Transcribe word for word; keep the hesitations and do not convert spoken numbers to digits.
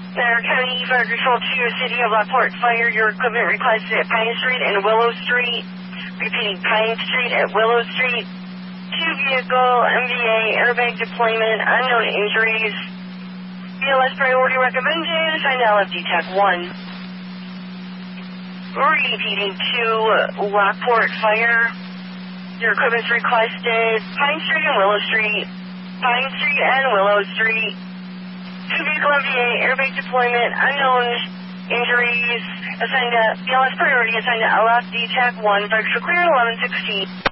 Center County Fire Control to City of Lockport Fire. Your equipment requested at Pine Street and Willow Street. Repeating, Pine Street at Willow Street. Two vehicle M V A airbag deployment. Unknown injuries. B L S priority recommended. Assigned L F D Tech one. Repeating to Lockport Fire. Your equipment's requested Pine Street and Willow Street. Pine Street and Willow Street. Two vehicle M V A airbag deployment. Unknown injuries. Assigned to B L S priority. Assigned to L F D Tech one. Fire clear eleven sixteen.